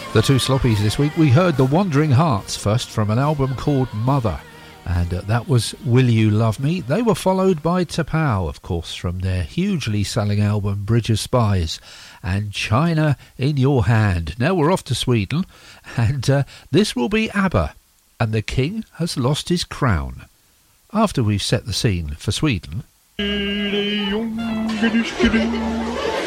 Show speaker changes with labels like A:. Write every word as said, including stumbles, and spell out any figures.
A: The two sloppies this week, we heard The Wandering Hearts first from an album called Mother, and uh, that was Will You Love Me. They were followed by Tapao, of course, from their hugely selling album Bridge of Spies, and China in Your Hand. Now we're off to Sweden, and uh, this will be ABBA, and the King Has Lost His Crown. After we've set the scene for Sweden...